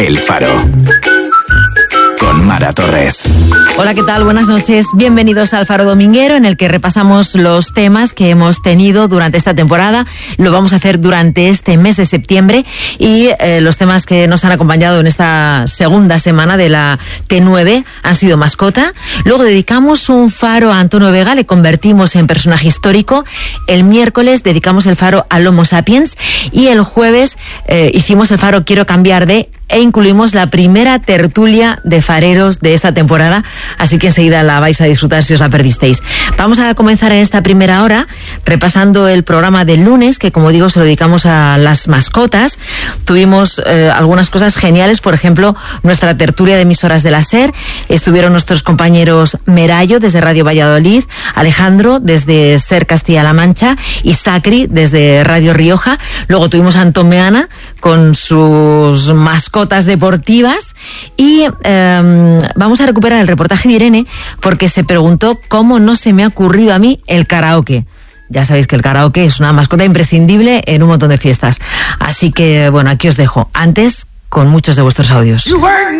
El Faro. Con Mara Torres. Hola, ¿qué tal? Buenas noches. Bienvenidos al Faro Dominguero, en el que repasamos los temas que hemos tenido durante esta temporada. Lo vamos a hacer durante este mes de septiembre y los temas que nos han acompañado en esta segunda semana de la T9 han sido mascota. Luego dedicamos un faro a Antonio Vega, le convertimos en personaje histórico. El miércoles dedicamos el faro al Homo sapiens y el jueves hicimos el faro Quiero cambiar de, e incluimos la primera tertulia de fareros de esta temporada, así que enseguida la vais a disfrutar si os la perdisteis. Vamos a comenzar en esta primera hora repasando el programa del lunes, que como digo se lo dedicamos a las mascotas. Tuvimos algunas cosas geniales, por ejemplo, nuestra tertulia de emisoras de la SER. Estuvieron nuestros compañeros Merayo desde Radio Valladolid, Alejandro desde SER Castilla-La Mancha y Sacri desde Radio Rioja. Luego tuvimos a Antón Meana con sus mascotas deportivas y vamos a recuperar el reportaje de Irene porque se preguntó cómo no se me ha ocurrido a mí el karaoke. Ya sabéis que el karaoke es una mascota imprescindible en un montón de fiestas. Así que, bueno, aquí os dejo. Antes, con muchos de vuestros audios.